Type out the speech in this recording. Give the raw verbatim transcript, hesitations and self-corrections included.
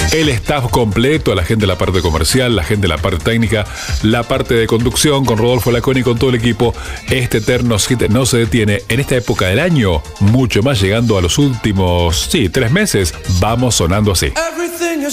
El staff completo, la gente de la parte comercial, la gente de la parte técnica, la parte de conducción con Rodolfo Laconi y con todo el equipo. Este eterno hit no se detiene en esta época del año, mucho más llegando a los últimos, sí, tres meses. Vamos sonando así.